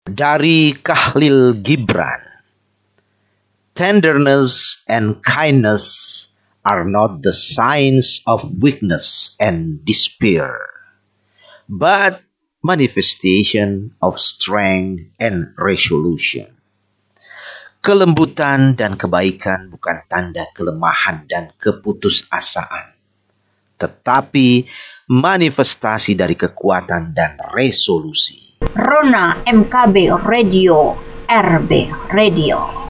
Dari Khalil Gibran, tenderness and kindness are not the signs of weakness and despair, but manifestation of strength and resolution. Kelembutan dan kebaikan bukan tanda kelemahan dan keputusasaan, tetapi manifestasi dari kekuatan dan resolusi. Rona MKB Radio, RB Radio.